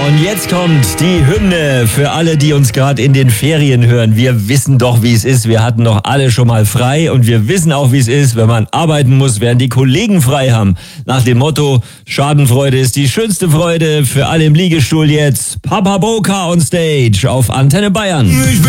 Und jetzt kommt die Hymne für alle, die uns gerade in den Ferien hören. Wir wissen doch, wie es ist. Wir hatten doch alle schon mal frei. Und wir wissen auch, wie es ist, wenn man arbeiten muss, während die Kollegen frei haben. Nach dem Motto, Schadenfreude ist die schönste Freude. Für alle im Liegestuhl jetzt Papa Boca on Stage auf Antenne Bayern.